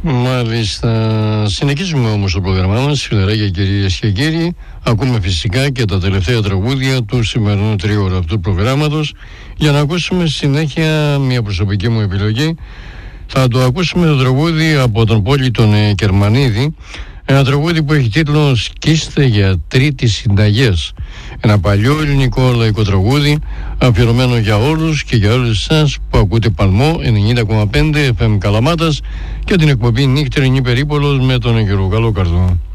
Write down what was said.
Μάλιστα. Συνεχίζουμε όμως το πρόγραμμά μας, φιλαράκια, κυρίες και κύριοι. Ακούμε φυσικά και τα τελευταία τραγούδια του σημερινού τριώρου αυτού του προγράμματος. Για να ακούσουμε συνέχεια μια προσωπική μου επιλογή. Θα το ακούσουμε το τραγούδι από τον Πόλη τον Κερμανίδη. Ένα τραγούδι που έχει τίτλο «Σκίστε για Τρίτη Συνταγές». Ένα παλιό ελληνικό λαϊκό τραγούδι αφιερωμένο για όλους και για όλους εσάς που ακούτε Παλμό 90,5 FM Καλαμάτας και την εκπομπή Νύχτερινή Περίπολος με τον Γιώργο Καλόκαρδο.